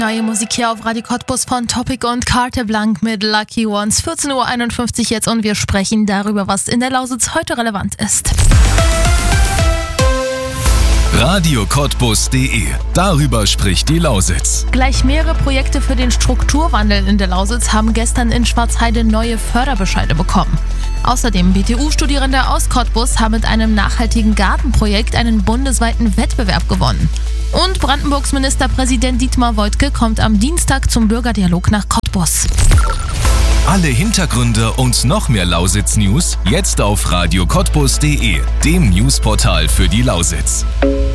Neue Musik hier auf Radio Cottbus von Topic und Carte Blanc mit Lucky Ones. 14:51 Uhr jetzt und wir sprechen darüber, was in der Lausitz heute relevant ist. RadioCottbus.de. Darüber spricht die Lausitz. Gleich mehrere Projekte für den Strukturwandel in der Lausitz haben gestern in Schwarzheide neue Förderbescheide bekommen. Außerdem BTU-Studierende aus Cottbus haben mit einem nachhaltigen Gartenprojekt einen bundesweiten Wettbewerb gewonnen. Und Brandenburgs Ministerpräsident Dietmar Woidke kommt am Dienstag zum Bürgerdialog nach Cottbus. Alle Hintergründe und noch mehr Lausitz-News jetzt auf RadioCottbus.de, dem Newsportal für die Lausitz.